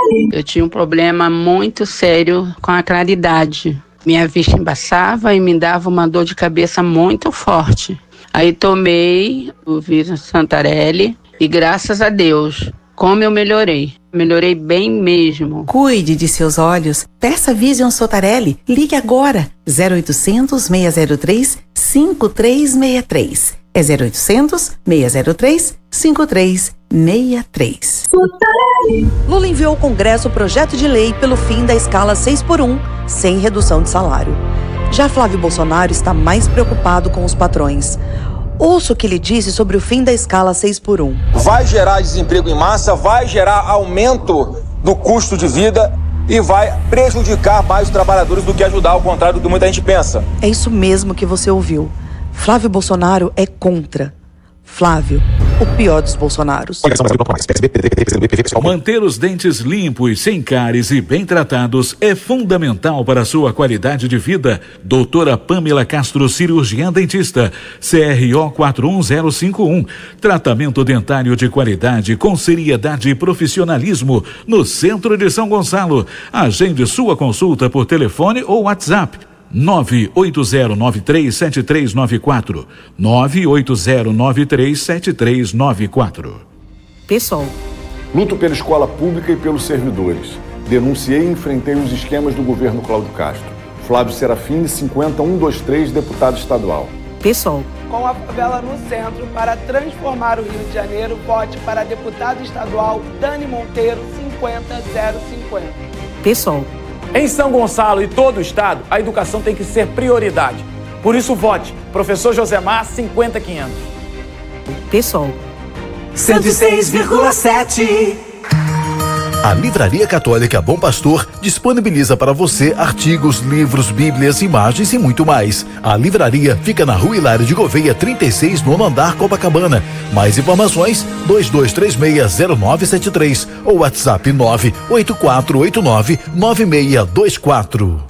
Eu tinha um problema muito sério com a claridade. Minha vista embaçava e me dava uma dor de cabeça muito forte. Aí tomei o Vision Santarelli e graças a Deus, como eu melhorei. Melhorei bem mesmo. Cuide de seus olhos. Peça Vision Santarelli. Ligue agora. 0800 603 5363. É 0800 603 5363. Lula enviou ao Congresso o projeto de lei pelo fim da escala 6x1, sem redução de salário. Já Flávio Bolsonaro está mais preocupado com os patrões. Ouça o que ele disse sobre o fim da escala 6x1. Vai gerar desemprego em massa, vai gerar aumento do custo de vida e vai prejudicar mais os trabalhadores do que ajudar, ao contrário do que muita gente pensa. É isso mesmo que você ouviu. Flávio Bolsonaro é contra. Flávio, o pior dos Bolsonaros. Manter os dentes limpos, sem cáries e bem tratados é fundamental para a sua qualidade de vida. Doutora Pamela Castro, cirurgiã dentista, CRO 41051. Tratamento dentário de qualidade com seriedade e profissionalismo no centro de São Gonçalo. Agende sua consulta por telefone ou WhatsApp. 980937394. 980937394. Pessoal. Luto pela escola pública e pelos servidores. Denunciei e enfrentei os esquemas do governo Cláudio Castro. Flávio Serafini, 50123, deputado estadual. Pessoal. Com a favela no centro, para transformar o Rio de Janeiro, vote para deputado estadual Dani Monteiro, 50050. Pessoal. Em São Gonçalo e todo o estado, a educação tem que ser prioridade. Por isso, vote Professor Josemar 50500. Pessoal. 106,7. A Livraria Católica Bom Pastor disponibiliza para você artigos, livros, bíblias, imagens e muito mais. A livraria fica na Rua Hilário de Gouveia, 36, nono andar, Copacabana. Mais informações, 22360973 ou WhatsApp 984899624.